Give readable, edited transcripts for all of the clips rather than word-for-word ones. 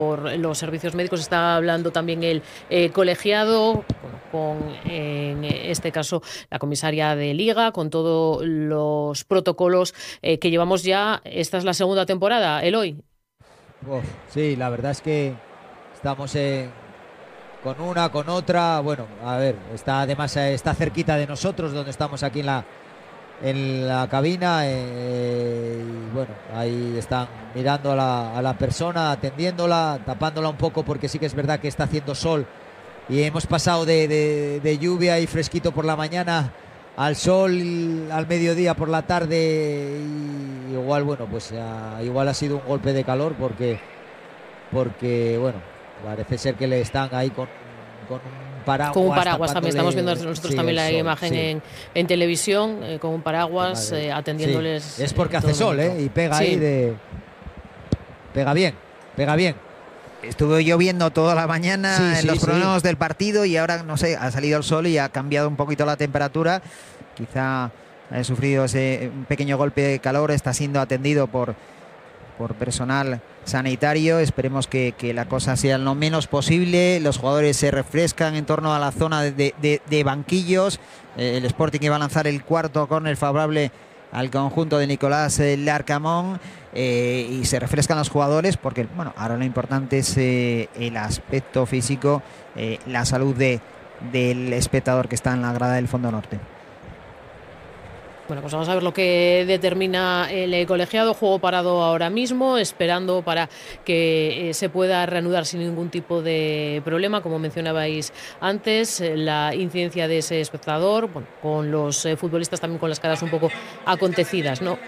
por los servicios médicos. Está hablando también el colegiado, en este caso la comisaria de Liga, con todos los protocolos que llevamos ya. Esta es la segunda temporada, Eloy. Sí, la verdad es que estamos con una, con otra. Bueno, a ver, además está cerquita de nosotros, donde estamos aquí en la cabina, y bueno, ahí están mirando a la persona, atendiéndola, tapándola un poco, porque sí que es verdad que está haciendo sol y hemos pasado de lluvia y fresquito por la mañana al sol al mediodía por la tarde, y igual, bueno, pues igual ha sido un golpe de calor porque bueno, parece ser que le están ahí con un paraguas. Con un paraguas también, estamos viendo nosotros también la imagen en televisión, con un paraguas atendiéndoles. Sí. Es porque hace sol, y pega ahí pega bien. Estuvo lloviendo toda la mañana en los pronósticos del partido, y ahora, no sé, ha salido el sol y ha cambiado un poquito la temperatura. Quizá ha sufrido ese pequeño golpe de calor, está siendo atendido por personal sanitario. Esperemos que la cosa sea lo menos posible. Los jugadores se refrescan en torno a la zona de banquillos. El Sporting que va a lanzar el cuarto córner favorable al conjunto de Nicolás Larcamón, y se refrescan los jugadores, porque bueno, ahora lo importante es el aspecto físico, la salud del espectador que está en la grada del Fondo Norte. Bueno, pues vamos a ver lo que determina el colegiado. Juego parado ahora mismo, esperando para que se pueda reanudar sin ningún tipo de problema. Como mencionabais antes, la incidencia de ese espectador, bueno, con los futbolistas también con las caras un poco acontecidas, ¿no?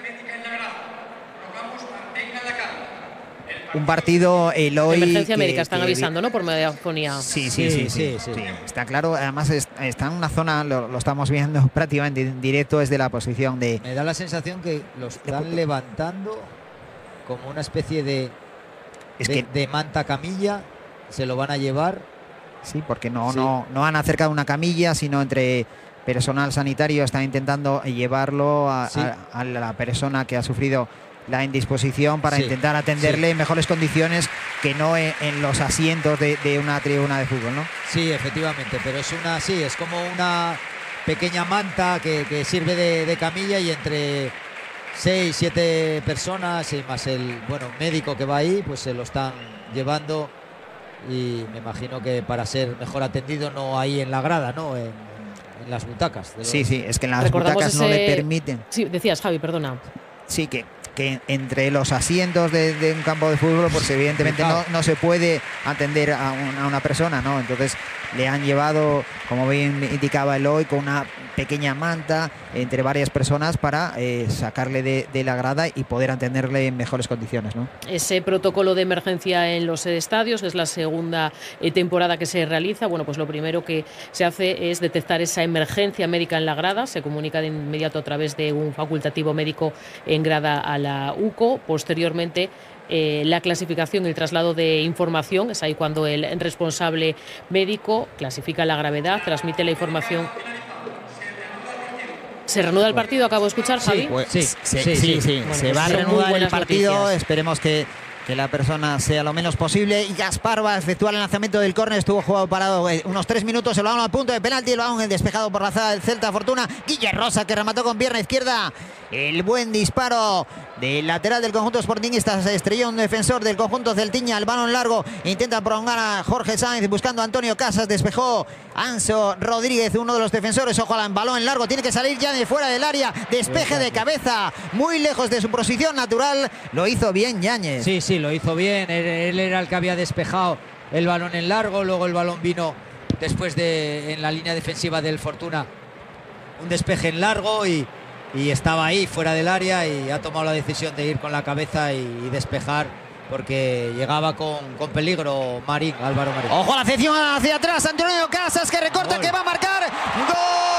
Un partido, Eloy, emergencia médica, están avisando, ¿no? Por megafonía. Sí. Está claro. Además está en una zona, lo estamos viendo prácticamente en directo, desde la posición de... Me da la sensación que lo están levantando como una especie de manta camilla. Se lo van a llevar. Sí, porque no han acercado una camilla, sino entre personal sanitario están intentando llevarlo a la persona que ha sufrido la indisposición, para intentar atenderle en mejores condiciones que no en los asientos de una tribuna de fútbol, ¿no? Sí, efectivamente, pero es como una pequeña manta que sirve de camilla, y entre 6, 7 personas y más el médico que va ahí, pues se lo están llevando, y me imagino que para ser mejor atendido, no ahí en la grada, ¿no? En las butacas. Sí, es que en las butacas no le permiten. Sí, decías, Javi, perdona. Sí, que entre los asientos de un campo de fútbol, pues evidentemente no se puede atender a una persona, ¿no? Entonces le han llevado, como bien indicaba Eloy, con una pequeña manta entre varias personas para sacarle de la grada y poder atenderle en mejores condiciones, ¿no? Ese protocolo de emergencia en los estadios es la segunda temporada que se realiza. Bueno, pues lo primero que se hace es detectar esa emergencia médica en la grada. Se comunica de inmediato a través de un facultativo médico en grada a la UCO. Posteriormente, la clasificación y el traslado de información. Es ahí cuando el responsable médico clasifica la gravedad, transmite la información. ¿Se reanuda el partido? Acabo de escuchar, Javi. Sí. Bueno, se va a reanudar el partido. Noticias. Esperemos que la persona sea lo menos posible. Y Gaspar va a efectuar el lanzamiento del córner. Estuvo jugado parado unos 3 minutos. El balón al punto de penalti. El balón despejado por la zaga del Celta. Fortuna. Guille Rosa, que remató con pierna izquierda. El buen disparo del lateral del conjunto sportingista. Se estrelló un defensor del conjunto celtiña. El balón largo. Intenta prolongar a Jorge Sáenz buscando a Antonio Casas. Despejó Anso Rodríguez, uno de los defensores. Ojo al balón en largo. Tiene que salir ya de fuera del área. Despeje de cabeza. Muy lejos de su posición natural. Lo hizo bien Yáñez. Sí, lo hizo bien. Él era el que había despejado el balón en largo. Luego el balón vino después en la línea defensiva del Fortuna. Un despeje en largo y estaba ahí fuera del área, y ha tomado la decisión de ir con la cabeza y despejar, porque llegaba con peligro Álvaro Marín. Ojo a la sección hacia atrás. Antonio Casas, que recorta, que va a marcar. ¡Gol!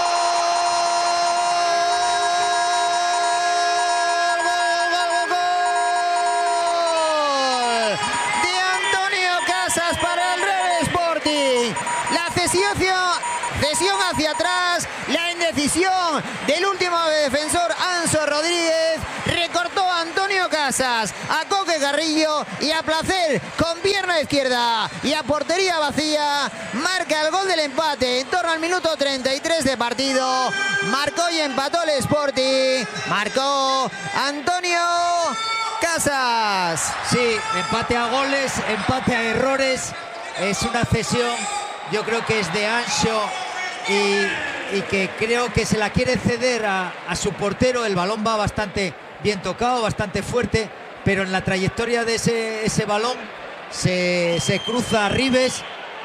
Para el Real Sporting. La cesión hacia atrás, la indecisión del último defensor, Anso Rodríguez, recortó a Antonio Casas. Casas, a Coque Carrillo y a placer con pierna izquierda y a portería vacía marca el gol del empate en torno al minuto 33 de partido. Marcó y empató el Sporting. Marcó Antonio Casas. Sí, empate a goles, empate a errores. Es una cesión, yo creo que es de Anxo y que creo que se la quiere ceder a su portero. El balón va bastante bien tocado, bastante fuerte, pero en la trayectoria de ese balón se cruza a Ribes,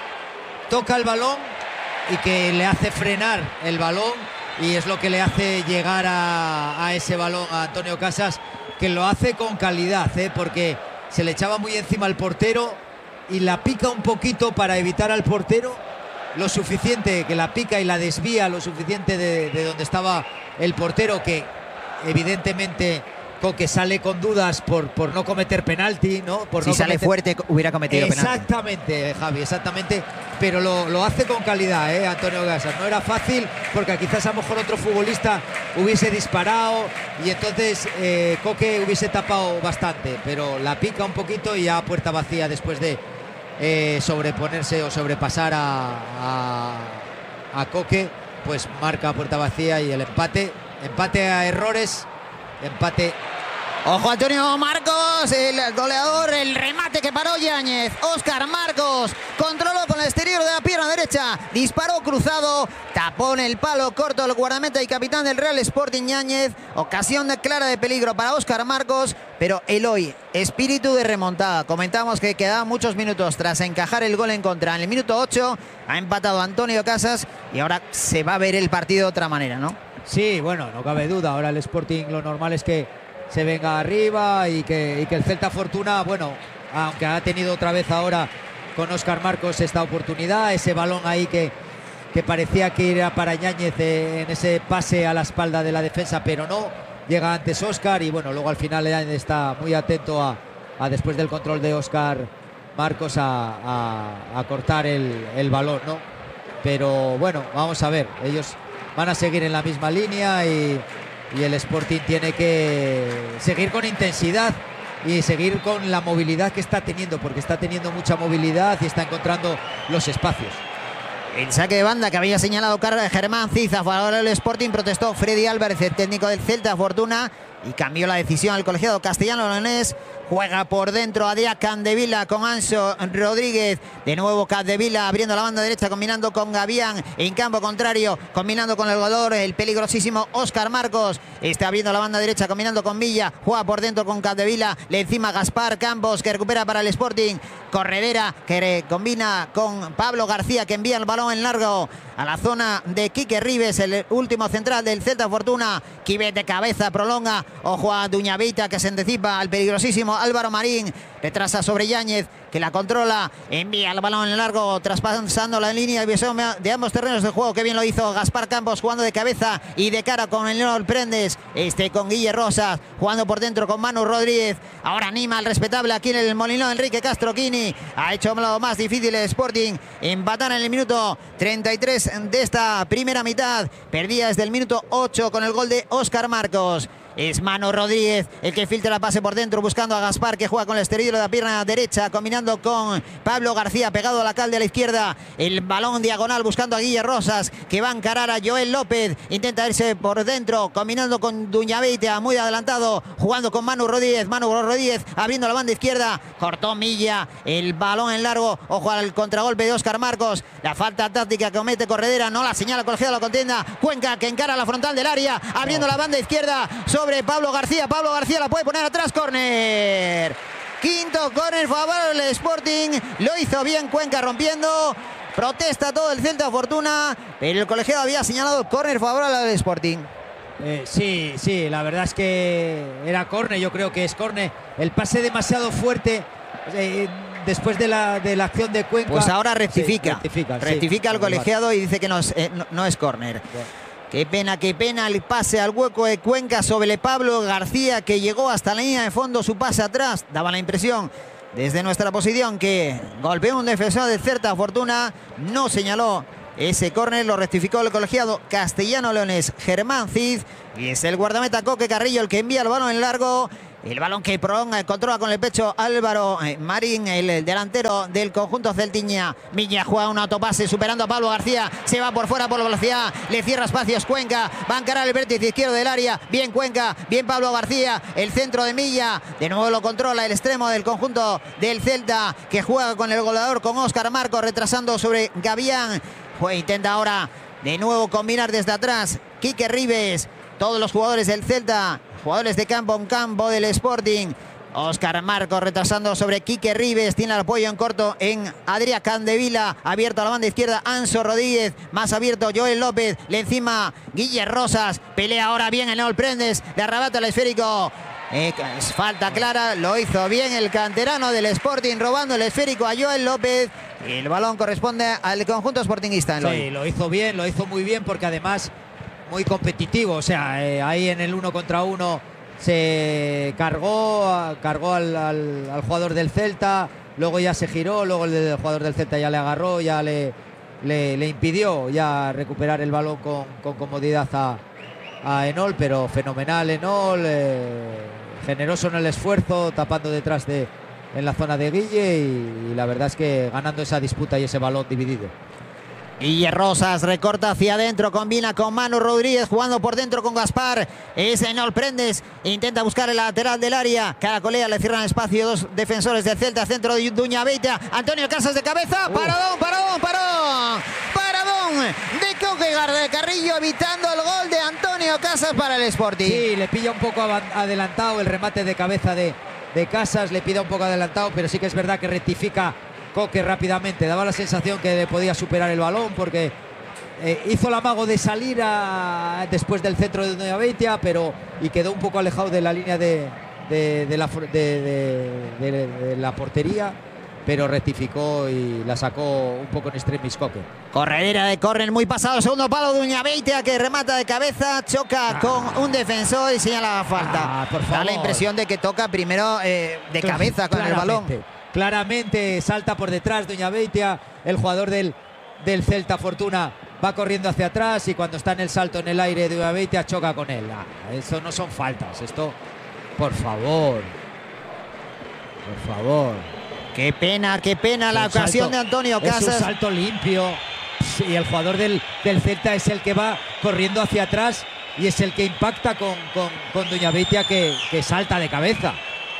toca el balón y que le hace frenar el balón, y es lo que le hace llegar a ese balón a Antonio Casas, que lo hace con calidad, porque se le echaba muy encima al portero y la pica un poquito para evitar al portero, lo suficiente, que la pica y la desvía lo suficiente de donde estaba el portero, que evidentemente Coque sale con dudas por no cometer penalti, ¿no? Si sale fuerte hubiera cometido penalti. Exactamente, Javi, exactamente. Pero lo hace con calidad, Antonio Casas. No era fácil, porque quizás a lo mejor otro futbolista hubiese disparado y entonces Coque hubiese tapado bastante. Pero la pica un poquito y ya puerta vacía después de sobreponerse o sobrepasar a Coque, pues marca puerta vacía y el empate a errores. Empate. Ojo Antonio Marcos, el goleador, el remate que paró Yáñez. Óscar Marcos controló con el exterior de la pierna derecha, disparó cruzado, tapó en el palo corto el guardameta y capitán del Real Sporting Yáñez. Ocasión clara de peligro para Óscar Marcos, pero Eloy, espíritu de remontada. Comentamos que quedaban muchos minutos tras encajar el gol en contra. En el minuto 8 ha empatado Antonio Casas y ahora se va a ver el partido de otra manera, ¿no? Sí, bueno, no cabe duda. Ahora el Sporting lo normal es que se venga arriba y que el Celta Fortuna, bueno, aunque ha tenido otra vez ahora con Óscar Marcos esta oportunidad, ese balón ahí que parecía que era para Yáñez en ese pase a la espalda de la defensa, pero no, llega antes Óscar y bueno, luego al final Yáñez está muy atento a después del control de Óscar Marcos a cortar el balón, ¿no? Pero bueno, vamos a ver, ellos van a seguir en la misma línea y el Sporting tiene que seguir con intensidad y seguir con la movilidad que está teniendo, porque está teniendo mucha movilidad y está encontrando los espacios. El saque de banda que había señalado Germán Cid a favor del Sporting, protestó Freddy Álvarez, el técnico del Celta Fortuna, y cambió la decisión al colegiado castellano-leonés. Juega por dentro Adrián Candevila con Anxo Rodríguez. De nuevo Candevila abriendo la banda derecha, combinando con Gavián. En campo contrario, combinando con el goleador, el peligrosísimo Óscar Marcos. Está abriendo la banda derecha, combinando con Villa. Juega por dentro con Candevila. Le encima Gaspar Campos, que recupera para el Sporting. Corredera, que combina con Pablo García, que envía el balón en largo a la zona de Quique Ribes, el último central del Celta Fortuna. Quivet de cabeza, prolonga. Ojo a Duñavita, que se anticipa al peligrosísimo Álvaro Marín. Retrasa sobre Yáñez, que la controla. Envía el balón en largo, traspasando la línea de ambos terrenos de juego. Que bien lo hizo Gaspar Campos, jugando de cabeza y de cara con el Leonel Prendes. Con Guille Rosas, jugando por dentro con Manu Rodríguez. Ahora anima al respetable aquí en el Molinón Enrique Castro Quini. Ha hecho lo más difícil el Sporting empatar en el minuto 33 de esta primera mitad. Perdía desde el minuto 8 con el gol de Óscar Marcos. Es Manu Rodríguez el que filtra la pase por dentro, buscando a Gaspar, que juega con el exterior de la pierna derecha, combinando con Pablo García, pegado a la cal de la izquierda. El balón diagonal buscando a Guille Rosas, que va a encarar a Joel López. Intenta irse por dentro, combinando con Duñaveitia, muy adelantado, jugando con Manu Rodríguez. Manu Rodríguez abriendo la banda izquierda, cortó Milla, el balón en largo. Ojo al contragolpe de Óscar Marcos. La falta táctica que comete Corredera, no la señala el colegiado de la contienda. Cuenca, que encara la frontal del área, abriendo la banda izquierda sobre Pablo García. Pablo García la puede poner atrás. Córner. Quinto córner favorable al Sporting. Lo hizo bien Cuenca, rompiendo. Protesta todo el Celta Fortuna, pero el colegiado había señalado córner favorable al Sporting. Sí, la verdad es que era córner. Yo creo que es córner. El pase demasiado fuerte después de la acción de Cuenca. Pues ahora rectifica. Sí, rectifica el colegiado y dice que no es córner. Qué pena el pase al hueco de Cuenca sobre Pablo García, que llegó hasta la línea de fondo. Su pase atrás daba la impresión desde nuestra posición que golpeó un defensor de Celta Fortuna. No señaló ese córner, lo rectificó el colegiado castellano-leonés Germán Cid. Y es el guardameta Coque Carrillo el que envía el balón en largo. El balón que prolonga, controla con el pecho Álvaro Marín, el delantero del conjunto celtiña. Milla juega un autopase superando a Pablo García. Se va por fuera por velocidad. Le cierra espacios Cuenca. Va a encarar el vértice izquierdo del área. Bien Cuenca, bien Pablo García. El centro de Milla. De nuevo lo controla el extremo del conjunto del Celta, que juega con el goleador, con Óscar Marcos, retrasando sobre Gavián. Intenta ahora de nuevo combinar desde atrás Quique Ribes. Todos los jugadores del Celta, jugadores de campo en campo del Sporting. Óscar Marcos retrasando sobre Quique Ribes. Tiene el apoyo en corto en Adrià Candevila. Abierto a la banda izquierda Anso Rodríguez. Más abierto Joel López. Le encima Guille Rosas. Pelea ahora bien Enol Prendes. Le arrebata el esférico. Falta clara. Lo hizo bien el canterano del Sporting, robando el esférico a Joel López. El balón corresponde al conjunto sportinguista. Sí, lo hizo bien, lo hizo muy bien, porque además muy competitivo. O sea, ahí en el 1 contra 1 se cargó al jugador del Celta. Luego ya se giró, luego el jugador del Celta ya le agarró, ya le impidió ya recuperar el balón con comodidad a Enol, pero fenomenal Enol, generoso en el esfuerzo, tapando detrás en la zona de Guille, y la verdad es que ganando esa disputa y ese balón dividido. Guille Rosas recorta hacia adentro, combina con Manu Rodríguez, jugando por dentro con Gaspar. Es Enol Prendes, intenta buscar el lateral del área. Caracolea, le cierran espacio dos defensores del Celta, centro de Duñabeita. Antonio Casas de cabeza, paradón de Coquegar de Carrillo, evitando el gol de Antonio Casas para el Sporting. Sí, le pilla un poco adelantado el remate de cabeza de Casas, le pilla un poco adelantado, pero sí que es verdad que rectifica Coque rápidamente. Daba la sensación que le podía superar el balón, porque hizo el amago de salir después del centro de Duñabeita, y quedó un poco alejado de la línea de la portería, pero rectificó y la sacó un poco en extremis Coque. Corredera de córner muy pasado, segundo palo de Duñabeita, que remata de cabeza, choca con un defensor y señala la falta. Por favor. Da la impresión de que toca primero de cabeza con el balón. Claramente salta por detrás Duñabeita, el jugador del Celta Fortuna va corriendo hacia atrás, y cuando está en el salto en el aire Duñabeita choca con él. Eso no son faltas, esto, por favor. Qué pena la ocasión de Antonio Casas. Es un salto limpio, y el jugador del Celta es el que va corriendo hacia atrás y es el que impacta con Duñabeita, que salta de cabeza.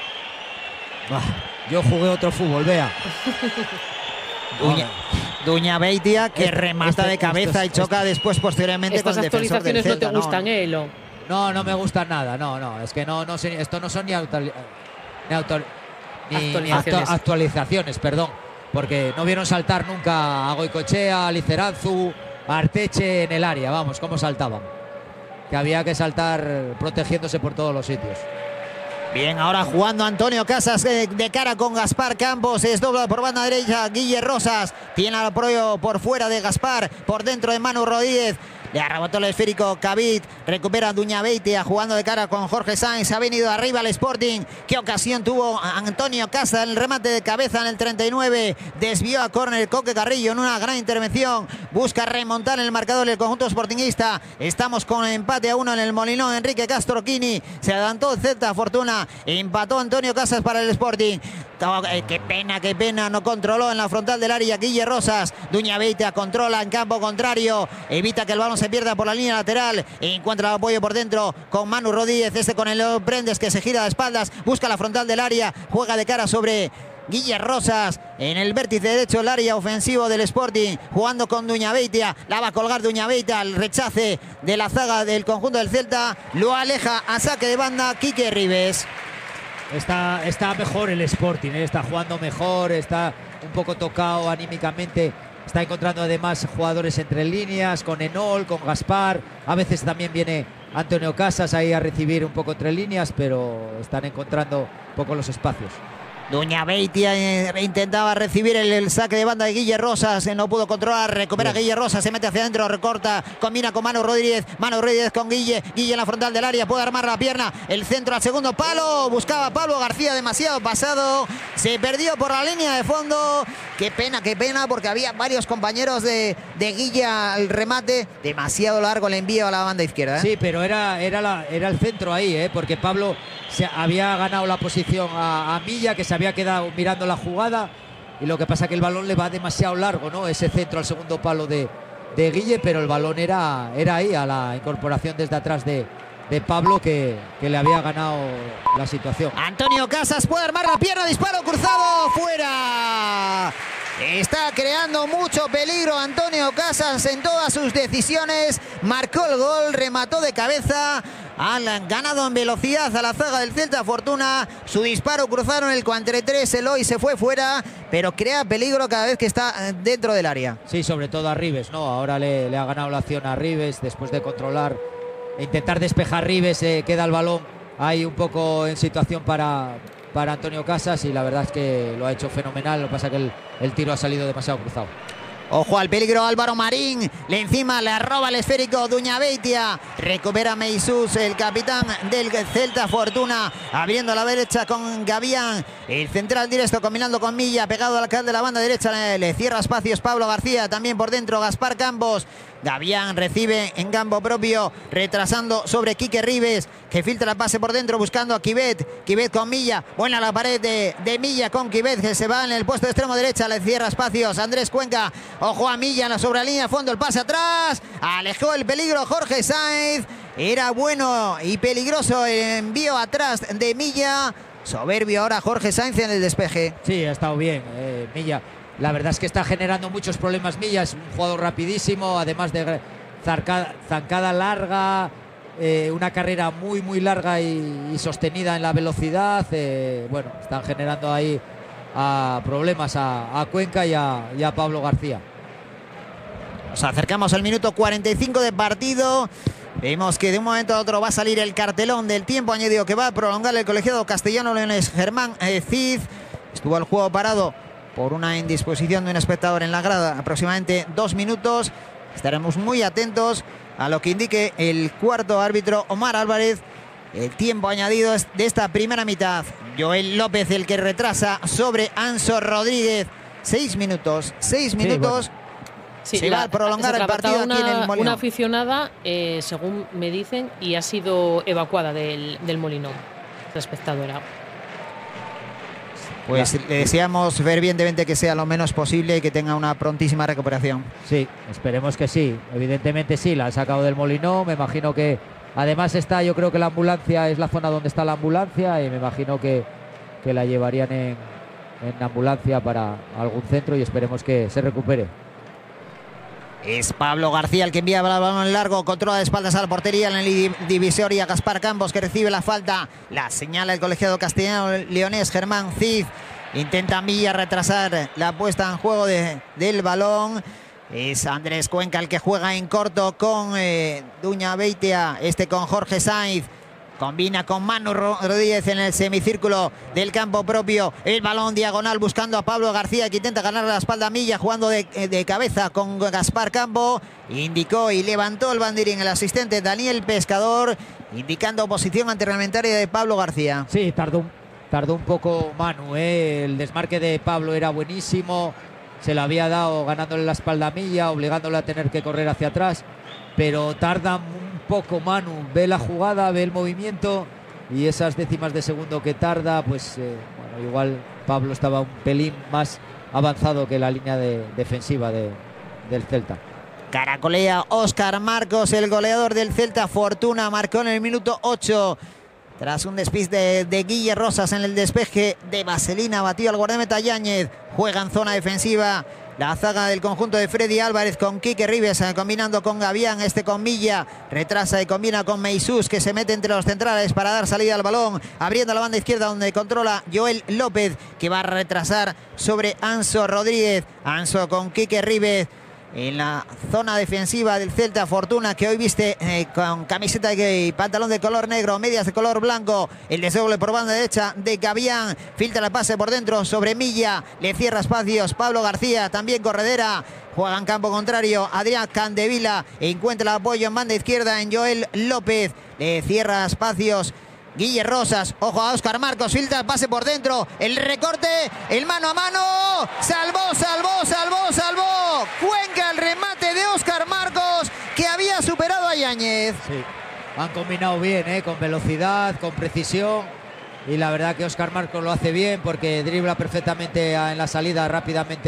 Yo jugué otro fútbol, vea. Duñabeita, que remata de cabeza y choca después posteriormente con el defensor del Celta. ¿Estas actualizaciones no te gustan, Elo? No me gustan nada, no. Es que esto no son ni actualizaciones, perdón. Porque no vieron saltar nunca a Goicoechea, a Liceranzu, a Arteche en el área. Vamos, cómo saltaban. Que había que saltar protegiéndose por todos los sitios. Bien, ahora jugando Antonio Casas de cara con Gaspar Campos. Se desdobla por banda derecha Guille Rosas. Tiene al apoyo por fuera de Gaspar. Por dentro de Manu Rodríguez. Le arrebató el esférico Cavit. Recupera Duñabeita jugando de cara con Jorge Sainz. Ha venido arriba el Sporting. ¿Qué ocasión tuvo Antonio Casas en el remate de cabeza en el 39? Desvió a córner Coque Carrillo en una gran intervención. Busca remontar el marcador el conjunto sportinguista. Estamos con empate a 1 en el Molinón. Enrique Castro Quini. Se adelantó el Celta Fortuna. Empató Antonio Casas para el Sporting. Qué pena. No controló en la frontal del área Guille Rosas. Duñabeita controla en campo contrario. Evita que el balón se pierda por la línea lateral. Encuentra el apoyo por dentro con Manu Rodríguez. Con el Prendes, que se gira de espaldas. Busca la frontal del área. Juega de cara sobre Guille Rosas en el vértice derecho del área ofensivo del Sporting, jugando con Duñabeita. La va a colgar Duñabeita. El rechace de la zaga del conjunto del Celta lo aleja a saque de banda Quique Ribes. Está mejor el Sporting, está jugando mejor, está un poco tocado anímicamente. Está encontrando además jugadores entre líneas, con Enol, con Gaspar. A veces también viene Antonio Casas ahí a recibir un poco entre líneas, pero están encontrando un poco los espacios. Duña Beitia intentaba recibir el saque de banda de Guille Rosas, no pudo controlar, recupera Guille Rosas, se mete hacia adentro, recorta, combina con Manu Rodríguez con Guille en la frontal del área, puede armar la pierna, el centro al segundo palo, buscaba Pablo García, demasiado pasado, se perdió por la línea de fondo. Qué pena, porque había varios compañeros de Guille al remate, demasiado largo el envío a la banda izquierda. Sí, pero era el centro ahí, porque Pablo se había ganado la posición a Milla, que se había quedado mirando la jugada, y lo que pasa es que el balón le va demasiado largo, ¿no? Ese centro al segundo palo de Guille, pero el balón era ahí, a la incorporación desde atrás de Pablo, que le había ganado la situación. Antonio Casas puede armar la pierna, disparo cruzado, fuera. Está creando mucho peligro Antonio Casas en todas sus decisiones. Marcó el gol, remató de cabeza. Han ganado en velocidad a la zaga del Celta Fortuna. Su disparo cruzaron el 43, Eloy se fue fuera, pero crea peligro cada vez que está dentro del área. Sí, sobre todo a Ribes, ¿no? Ahora le ha ganado la acción a Ribes después de controlar e intentar despejar Ribes. Queda el balón ahí un poco en situación para Antonio Casas, y la verdad es que lo ha hecho fenomenal. Lo que pasa es que el tiro ha salido demasiado cruzado. Ojo al peligro, Álvaro Marín, encima le roba el esférico Duña Beitia, recupera Meisús, el capitán del Celta Fortuna, abriendo a la derecha con Gavián, el central directo combinando con Milla, pegado al cal de la banda derecha, le cierra espacios Pablo García, también por dentro Gaspar Campos. Gavián recibe en campo propio, retrasando sobre Quique Ribes, que filtra el pase por dentro buscando a Quivet. Quivet con Milla, buena la pared de Milla con Quivet, que se va en el puesto de extremo derecha, le cierra espacios Andrés Cuenca. Ojo a Milla en la sobrelínea, fondo el pase atrás, alejó el peligro Jorge Sáenz. Era bueno y peligroso el envío atrás de Milla. Soberbio ahora Jorge Sáenz en el despeje. Sí, ha estado bien Milla. La verdad es que está generando muchos problemas Milla, es un jugador rapidísimo, además de zancada larga, una carrera muy larga y sostenida en la velocidad. Bueno, están generando ahí problemas a Cuenca y a Pablo García. Nos acercamos al minuto 45 de partido. Vemos que de un momento a otro va a salir el cartelón del tiempo añadido que va a prolongar el colegiado castellano leonés Germán Cid. Estuvo el juego parado por una indisposición de un espectador en la grada, aproximadamente 2 minutos. Estaremos muy atentos a lo que indique el cuarto árbitro Omar Álvarez. El tiempo añadido es de esta primera mitad. Joel López el que retrasa sobre Anso Rodríguez. 6 minutos. 6 minutos. Bueno. Sí, se va a prolongar el partido aquí en el Molinón. Una aficionada, según me dicen, y ha sido evacuada del Molinón, la espectadora. Pues le deseamos fervientemente que sea lo menos posible y que tenga una prontísima recuperación. Sí, esperemos que sí. Evidentemente sí, la han sacado del Molinón. Me imagino que además está, yo creo que la ambulancia es la zona donde está la ambulancia, y me imagino que la llevarían en ambulancia para algún centro, y esperemos que se recupere. Es Pablo García el que envía el balón en largo, controla de espaldas a la portería en el divisor, y a Gaspar Campos que recibe la falta. La señala el colegiado castellano leonés Germán Cid. Intenta Milla retrasar la puesta en juego del balón. Es Andrés Cuenca el que juega en corto con Duña Beitia, con Jorge Sáenz. Combina con Manu Rodríguez en el semicírculo del campo propio. El balón diagonal buscando a Pablo García, que intenta ganar la espalda a Milla, jugando de cabeza con Gaspar Campo. Indicó y levantó el banderín el asistente Daniel Pescador, indicando posición antirreglamentaria de Pablo García. Sí, tardó un poco Manu. El desmarque de Pablo era buenísimo. Se lo había dado ganándole la espalda a Milla, obligándole a tener que correr hacia atrás. Pero tarda un poco Manu, ve la jugada, ve el movimiento, y esas décimas de segundo que tarda, pues bueno, igual Pablo estaba un pelín más avanzado que la línea defensiva del Celta. Caracolea Óscar Marcos, el goleador del Celta Fortuna, marcó en el minuto 8. Tras un despiste de Guille Rosas en el despeje de Vaselina, batió al guardameta Yáñez, juega en zona defensiva. La zaga del conjunto de Freddy Álvarez con Quique Ribes, combinando con Gavián, con Milla, retrasa y combina con Meisús, que se mete entre los centrales para dar salida al balón, abriendo la banda izquierda donde controla Joel López, que va a retrasar sobre Anso Rodríguez. Anso con Quique Ribes, en la zona defensiva del Celta. Fortuna, que hoy viste con camiseta y pantalón de color negro, medias de color blanco. El desdoble por banda derecha de Gavián. Filtra el pase por dentro sobre Milla. Le cierra espacios Pablo García, también corredera. Juega en campo contrario Adrián Candevila. Encuentra el apoyo en banda izquierda en Joel López. Le cierra espacios Guille Rosas. Ojo a Óscar Marcos. Filtra el pase por dentro. El recorte. El mano a mano. Salvó. Cuenca el remate de Óscar Marcos, que había superado a Yáñez. Sí. Han combinado bien, con velocidad, con precisión. Y la verdad que Óscar Marcos lo hace bien porque dribla perfectamente en la salida rápidamente